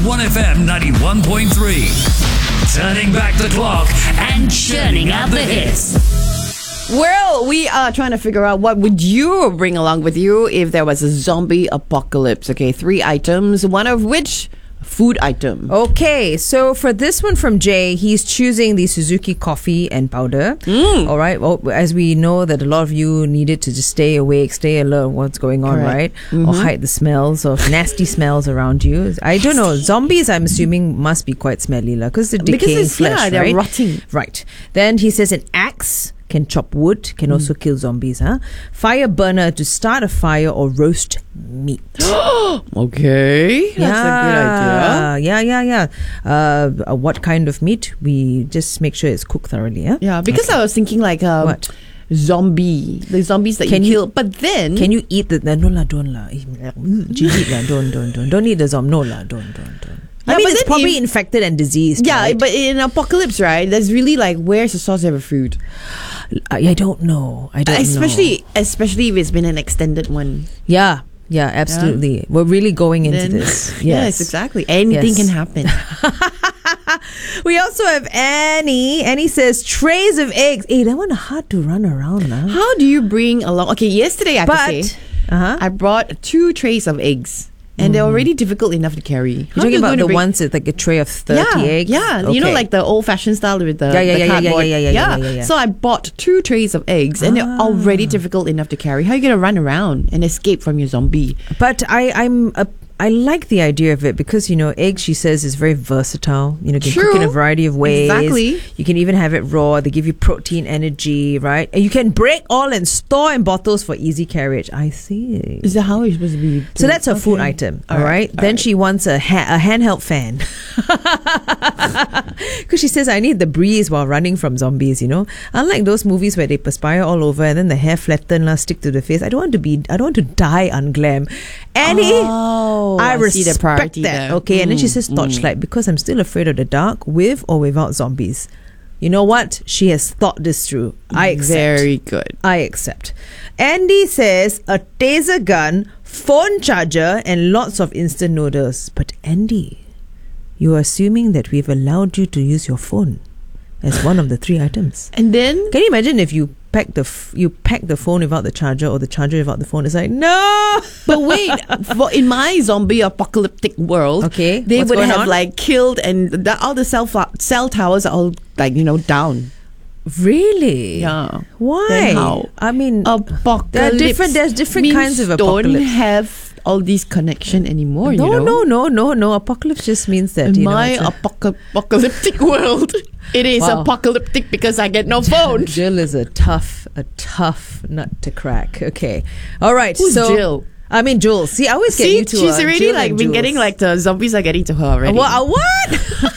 1FM 91.3. Turning back the clock and churning out the hits. Well, we are trying to figure out what would you bring along with you if there was a zombie apocalypse. Okay, 3 items, one of which food item. Okay, so for this one from Jay, he's choosing the Suzuki coffee and powder. All right. Well, as we know that a lot of you needed to just stay awake, stay alert, what's going on, Correct. right? Or hide the smells of nasty smells around you. I don't know. Zombies, I'm assuming, must be quite smelly, because the decaying flesh, they're right? rotting. Right. Then he says an axe can chop wood, can also kill zombies. Fire burner to start a fire or roast meat. Okay, that's a good idea. Yeah. What kind of meat? We just make sure it's cooked thoroughly. Yeah, because I was thinking like What? zombie, the zombies that Can you you- kill. But then, Can you eat the no lah, don't lah. Jijik lah, don't eat the zombie. No lah, don't. Yeah, I mean, but it's then probably if- infected and diseased. yeah, right? but in apocalypse, right? There's really like, where's the source of the food? I don't know. Especially if it's been an extended one. Yeah, absolutely. We're really going into Then- this. Yes, exactly. Anything Yes. can happen. We also have Annie. Annie says trays of eggs. Hey, that one hard to run around, huh? How do you bring along? Okay, yesterday I have to But say, I brought 2 trays of eggs. And they're already difficult enough to carry. You're talking about the ones with like a tray of 30 eggs? Yeah, you know, Okay. like the old-fashioned style with the Yeah, cardboard. yeah. So I bought 2 trays of eggs, and they're already difficult enough to carry. How are you going to run around and escape from your zombie? But I like the idea of it because, egg, she says, is very versatile. You can cook in a variety of ways. Exactly. You can even have it raw. They give you protein, energy, right? And you can break all and store in bottles for easy carriage. I see. Is that how it's supposed to be? So that's a food item, all right? Then she wants a handheld fan. Because she says, I need the breeze while running from zombies, Unlike those movies where they perspire all over and then the hair flatten, stick to the face. I don't want to die unglam. Annie, I see the respect priority that. there. Okay, and then she says torchlight because I'm still afraid of the dark with or without zombies. You know what? She has thought this through. I accept. Very good. I accept. Andy says a taser gun, phone charger, and lots of instant noodles. But Andy, you are assuming that we've allowed you to use your phone as one of the 3 items. And then, Can you imagine if you pack the phone without the charger or the charger without the phone? It's like, no! but wait, in my zombie apocalyptic world, Okay, they what's would going have on? like killed and all the cell towers are all like, down. Really? Yeah. Why? Then how? I mean, Apocalypse. there's different means kinds of don't apocalypse. have all these connection anymore. No. Apocalypse just means that In my it's a- apocalyptic world, it is Wow. apocalyptic because I get no phone. Jill is a tough nut to crack. Okay, all right. Who's so Jill? I mean, Jules. See, I always get See, you to. she's already Jill like and been Jules. getting like the zombies are getting to her already. What?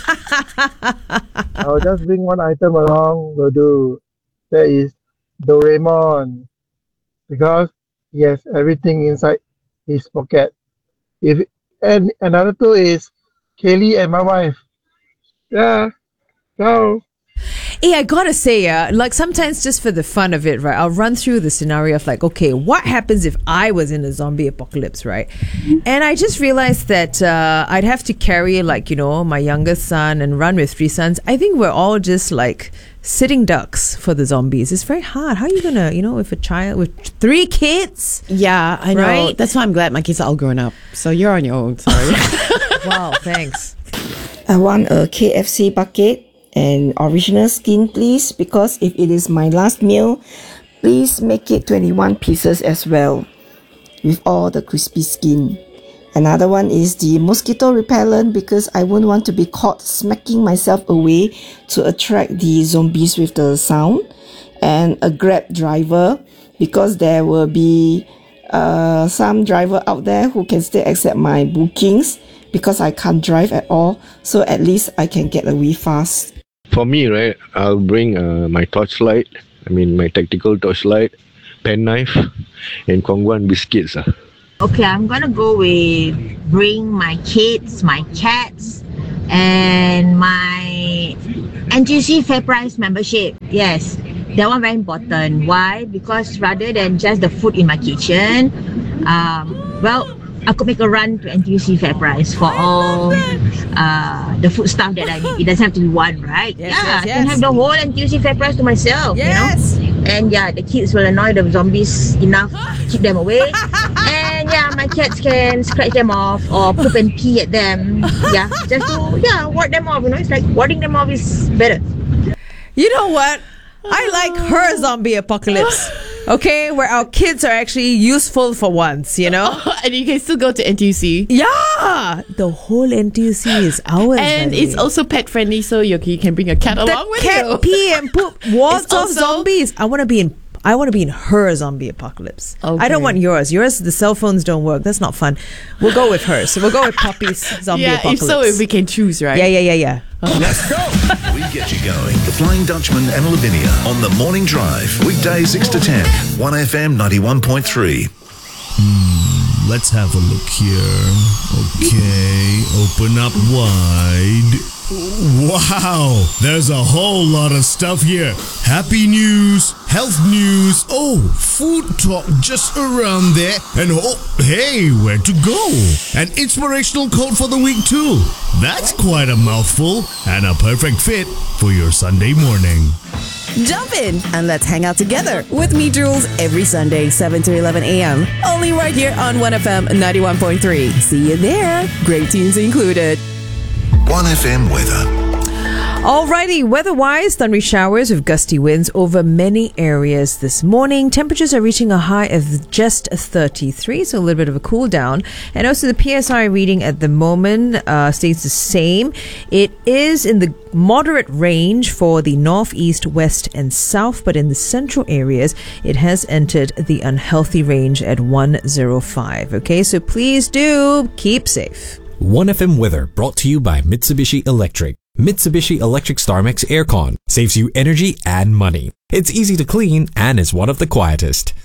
I'll just bring one item along, will do. That is Doraemon. Because he has everything inside his pocket. And another 2 is Kaylee and my wife. Yeah. So Hey, I gotta say, like sometimes just for the fun of it, right? I'll run through the scenario of like, okay, what happens if I was in a zombie apocalypse, right? And I just realized that I'd have to carry like, my youngest son and run with 3 sons. I think we're all just like sitting ducks for the zombies. It's very hard. How are you gonna, with a child with 3 kids? Yeah, I know. Right? That's why I'm glad my kids are all grown up. So you're on your own. Sorry. Wow, thanks. I want a KFC bucket and original skin, please, because if it is my last meal, please make it 21 pieces as well, with all the crispy skin. Another one is the mosquito repellent because I wouldn't want to be caught smacking myself away to attract the zombies with the sound. And a Grab driver because there will be some driver out there who can still accept my bookings because I can't drive at all. So at least I can get away fast. For me, right, I'll bring my torchlight. My tactical torchlight, penknife, and Kongguan biscuits. Okay, I'm gonna go with bring my kids, my cats, and my NTUC FairPrice membership. Yes, that one very important. Why? Because rather than just the food in my kitchen, I could make a run to NTUC FairPrice for all the food stuff that I need. It doesn't have to be one, right? Yes, yeah, yes, I can yes. have the whole NTUC FairPrice to myself. Yes. You know? And yeah, the kids will annoy the zombies enough to keep them away. And yeah, my cats can scratch them off or poop and pee at them. Yeah, just to ward them off. You know, it's like warding them off is better. You know what? I like her zombie apocalypse. Okay, where our kids are actually useful for once, you know? And you can still go to NTUC. Yeah! The whole NTUC is ours. And by the it's way. also pet friendly, so you can bring a cat along with cat you. pee and poop wards It's off also- zombies. I want to be in her zombie apocalypse. Okay. I don't want yours. Yours, the cell phones don't work. That's not fun. We'll go with hers. So we'll go with Poppy's zombie Yeah, apocalypse. if we can choose, right? Yeah. Let's go! We get you going. The Flying Dutchman and Lavinia on the Morning Drive. Weekdays 6 to 10. 1FM 91.3. Let's have a look here. Okay, open up wide. Wow, there's a whole lot of stuff here. Happy news, health news, food talk just around there. And hey, where to go? An inspirational quote for the week too. That's quite a mouthful and a perfect fit for your Sunday morning. Jump in and let's hang out together with me, Jules, every Sunday, 7 to 11 a.m. Only right here on 1FM 91.3. See you there. Great tunes included. 1FM weather. Alrighty, weather-wise, thundery showers with gusty winds over many areas this morning. Temperatures are reaching a high of just 33, so a little bit of a cool down. And also the PSI reading at the moment stays the same. It is in the moderate range for the northeast, west and south, but in the central areas, it has entered the unhealthy range at 105. Okay, so please do keep safe. 1FM weather brought to you by Mitsubishi Electric. Mitsubishi Electric StarMax Aircon saves you energy and money. It's easy to clean and is one of the quietest.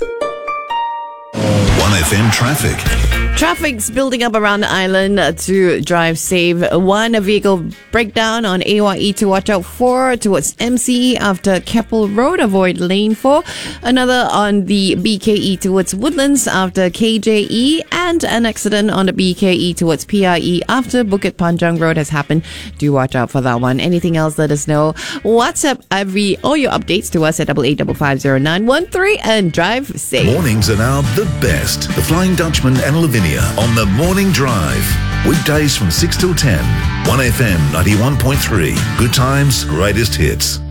1FM traffic. Traffic's building up around the island to drive safe. One vehicle breakdown on AYE to watch out for towards MCE after Keppel Road. Avoid lane 4. Another on the BKE towards Woodlands after KJE. And an accident on the BKE towards PIE after Bukit Panjang Road has happened. Do watch out for that one. Anything else, let us know. WhatsApp all your updates to us at 88550913 and drive safe. Mornings are now the best. The Flying Dutchman and Lavinia on the Morning Drive. Weekdays from 6 till 10. 1FM 91.3. Good times, greatest hits.